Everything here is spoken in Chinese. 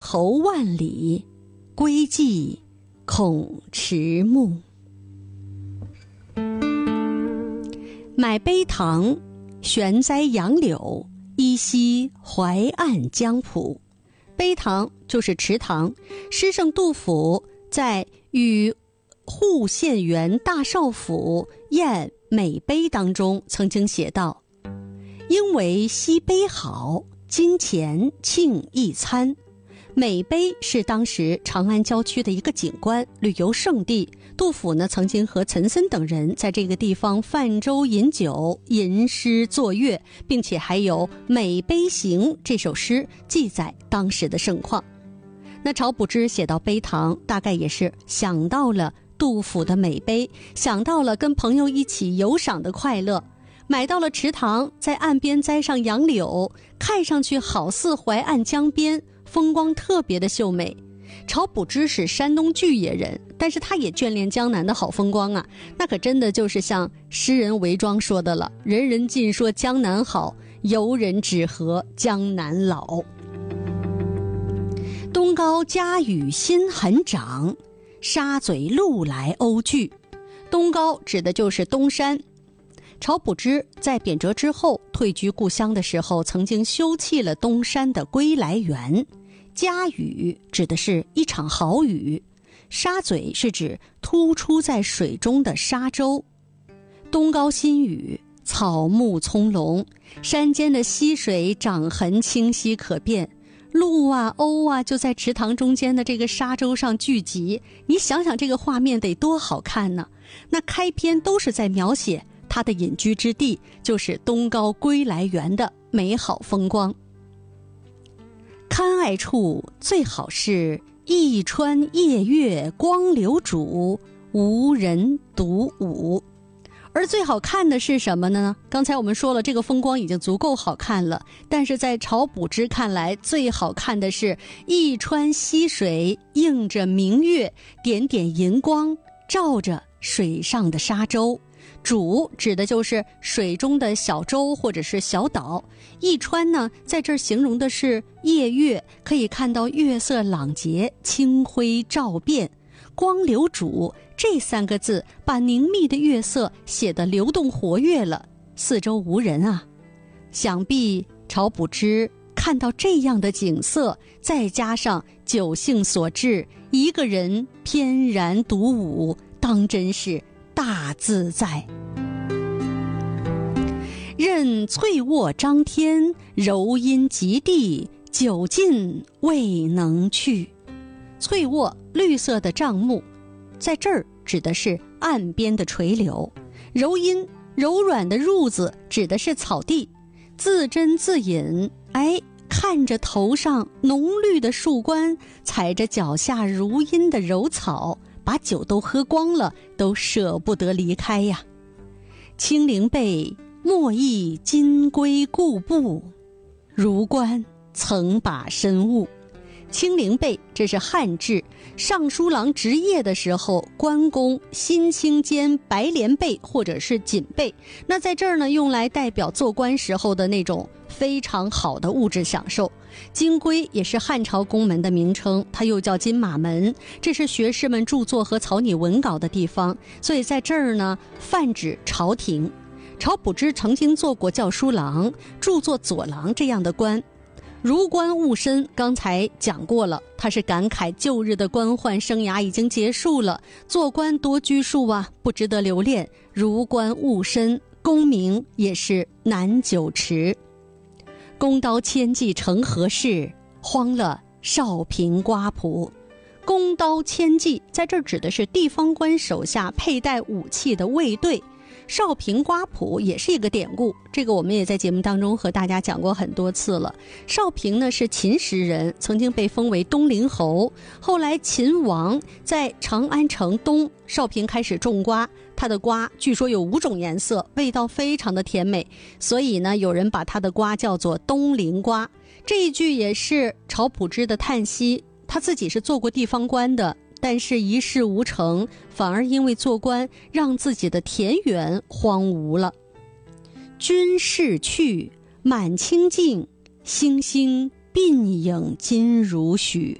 头万里，归迹恐迟暮。买碑堂，悬栽杨柳，依稀淮岸江浦。碑堂就是池塘，诗圣杜甫在与户县员大少府宴美碑当中曾经写道：因为西碑好，金钱庆一餐。美碑是当时长安郊区的一个景观旅游胜地，杜甫呢曾经和岑参等人在这个地方泛舟饮酒、吟诗作乐，并且还有《美碑行》这首诗记载当时的盛况。那晁补之写到碑堂，大概也是想到了杜甫的美碑，想到了跟朋友一起游赏的快乐，买到了池塘，在岸边栽上杨柳，看上去好似淮岸江边，风光特别的秀美。晁补之是山东巨野人，但是他也眷恋江南的好风光啊，那可真的就是像诗人韦庄说的了，人人尽说江南好，游人只合江南老。东高佳屿新痕长，沙嘴路来鸥聚。东高指的就是东山。晁补之在贬谪之后退居故乡的时候，曾经修葺了东山的归来园。佳屿指的是一场好雨，沙嘴是指突出在水中的沙洲。东高新雨，草木葱茏，山间的溪水涨痕清晰可辨，鹿啊鸥啊就在池塘中间的这个沙洲上聚集，你想想这个画面得多好看呢。那开篇都是在描写他的隐居之地，就是东高归来园的美好风光。看爱处最好是一川夜月光流主，无人独舞。而最好看的是什么呢？刚才我们说了，这个风光已经足够好看了，但是在晁补之看来，最好看的是一川溪水映着明月，点点银光照着水上的沙洲。渚指的就是水中的小洲或者是小岛，一川呢在这儿形容的是夜月，可以看到月色朗洁，清辉照遍。光流渚这三个字把凝密的月色写得流动活跃了，四周无人啊。想必晁补之看到这样的景色，再加上酒兴所致，一个人翩然独舞，当真是大自在。任翠卧张天，柔阴极地，久尽未能去。翠卧绿色的帐幕，在这儿指的是岸边的垂柳。柔阴柔软的褥子指的是草地。自斟自饮，看着头上浓绿的树冠，踩着脚下如茵的柔草，把酒都喝光了，都舍不得离开呀。清灵背，莫忆金龟故步，如冠曾把身误。清灵背这是汉制，尚书郎执业的时候，关公新青肩白莲背或者是锦背，那在这儿呢用来代表做官时候的那种非常好的物质享受。金龟也是汉朝宫门的名称，它又叫金马门，这是学士们著作和草拟文稿的地方，所以在这儿呢泛指朝廷。晁补之曾经做过校书郎、著作左郎这样的官。如冠误身刚才讲过了，他是感慨旧日的官宦生涯已经结束了，做官多拘束啊，不值得留恋。如冠误身，功名也是难久持。弓刀千骑成何事，荒了少平瓜仆。弓刀千骑在这儿指的是地方官手下佩戴武器的卫队。少平瓜仆也是一个典故，这个我们也在节目当中和大家讲过很多次了。少平呢是秦时人，曾经被封为东陵侯，后来秦王在长安城东，少平开始种瓜，他的瓜据说有5种颜色，味道非常的甜美，所以呢有人把他的瓜叫做东陵瓜。这一句也是晁补之的叹息，他自己是做过地方官的，但是一事无成，反而因为做官让自己的田园荒芜了。君逝去，满清镜，星星鬓影今如许。